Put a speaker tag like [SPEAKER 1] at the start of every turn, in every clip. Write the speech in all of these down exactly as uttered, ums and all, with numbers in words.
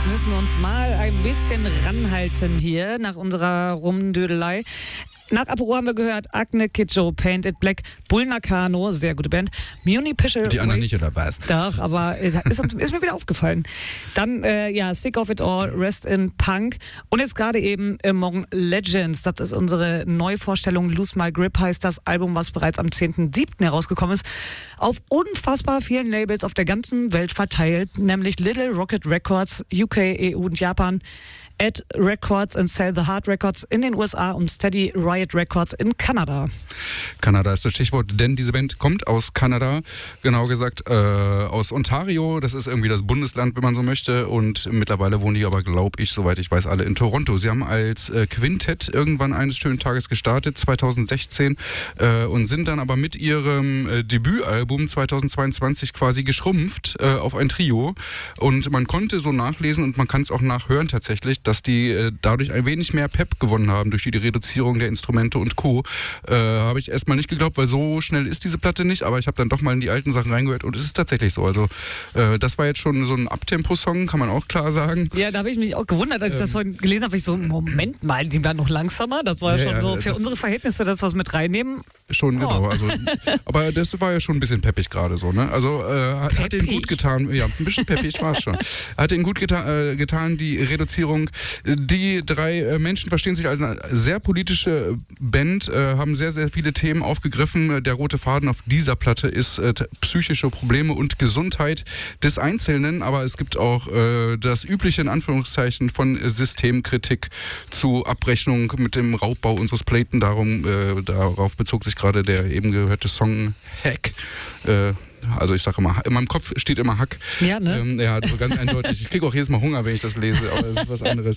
[SPEAKER 1] müssen uns mal ein bisschen ranhalten hier nach unserer Rumdödelei. Nach Apero haben wir gehört, Agne Kidjo, Paint It Black, Bull Nakano, sehr gute Band, Muni Pischel.
[SPEAKER 2] Die anderen nicht, oder was?
[SPEAKER 1] Doch, aber ist, ist mir wieder aufgefallen. Dann, äh, ja, Sick of It All, Rest in Punk und jetzt gerade eben Among Legends. Das ist unsere Neuvorstellung, Lose My Grip heißt das Album, was bereits am zehnten siebten herausgekommen ist. Auf unfassbar vielen Labels auf der ganzen Welt verteilt, nämlich Little Rocket Records, U K, E U und Japan. Ed Records und Sell the Heart Records in den U S A und Steady Riot Records in Kanada.
[SPEAKER 2] Kanada ist das Stichwort, denn diese Band kommt aus Kanada, genau gesagt äh, aus Ontario. Das ist irgendwie das Bundesland, wenn man so möchte. Und mittlerweile wohnen die aber, glaube ich, soweit ich weiß, alle in Toronto. Sie haben als äh, Quintett irgendwann eines schönen Tages gestartet, zweitausendsechzehn, äh, und sind dann aber mit ihrem äh, Debütalbum zweitausendzweiundzwanzig quasi geschrumpft äh, auf ein Trio. Und man konnte so nachlesen und man kann es auch nachhören tatsächlich, dass die äh, dadurch ein wenig mehr Pep gewonnen haben durch die Reduzierung der Instrumente und Co. Äh, habe ich erstmal nicht geglaubt, weil so schnell ist diese Platte nicht, aber ich habe dann doch mal in die alten Sachen reingehört und es ist tatsächlich so. Also äh, das war jetzt schon so ein Abtempo-Song, kann man auch klar sagen.
[SPEAKER 1] Ja, da habe ich mich auch gewundert, als ich ähm, das vorhin gelesen habe, ich so, Moment mal, die waren noch langsamer, das war ja, ja schon so für unsere Verhältnisse, das was mit reinnehmen.
[SPEAKER 2] Schon,
[SPEAKER 1] oh.
[SPEAKER 2] genau. Also, aber das war ja schon ein bisschen peppig gerade so, ne? Also äh, hat, hat ihnen gut getan, ja, ein bisschen peppig war es schon. Hat ihnen gut geta äh, getan, die Reduzierung. Die drei äh, Menschen verstehen sich als eine sehr politische Band, äh, haben sehr, sehr viele Themen aufgegriffen. Der rote Faden auf dieser Platte ist äh, psychische Probleme und Gesundheit des Einzelnen, aber es gibt auch äh, das übliche, in Anführungszeichen, von Systemkritik zu Abrechnung mit dem Raubbau unseres Planeten. Darum, äh, darauf bezog sich gerade der eben gehörte Song Hack. Äh, Also ich sage immer, in meinem Kopf steht immer Hack.
[SPEAKER 1] Ja, ne?
[SPEAKER 2] Ähm, ja, also ganz eindeutig. Ich kriege auch jedes Mal Hunger, wenn ich das lese, aber das ist was anderes.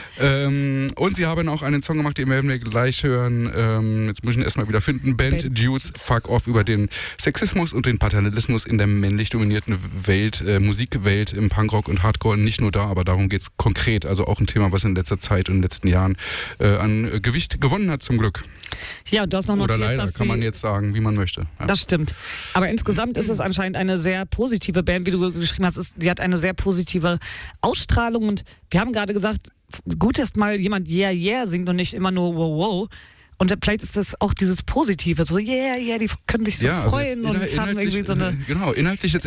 [SPEAKER 2] Ähm, und sie haben auch einen Song gemacht, den werden wir gleich hören. Ähm, jetzt muss ich ihn erstmal wieder finden. Band, Band Dudes Fuck Off, über den Sexismus und den Paternalismus in der männlich dominierten Welt, äh, Musikwelt im Punkrock und Hardcore. Nicht nur da, aber darum geht es konkret. Also auch ein Thema, was in letzter Zeit und in den letzten Jahren äh, an Gewicht gewonnen hat, zum Glück.
[SPEAKER 1] Ja, und du hast noch notiert,
[SPEAKER 2] Oder leider,
[SPEAKER 1] dass
[SPEAKER 2] kann man jetzt sagen, wie man möchte. Ja.
[SPEAKER 1] Das stimmt. Aber insgesamt ist es anscheinend eine sehr positive Band, wie du geschrieben hast. Ist, die hat eine sehr positive Ausstrahlung und wir haben gerade gesagt, gut, dass mal jemand Yeah, Yeah singt und nicht immer nur Wow, Wow. Und vielleicht ist das auch dieses Positive, so Yeah, Yeah, die können sich so
[SPEAKER 2] ja,
[SPEAKER 1] freuen
[SPEAKER 2] also
[SPEAKER 1] und haben irgendwie so eine...
[SPEAKER 2] Genau, inhaltlich jetzt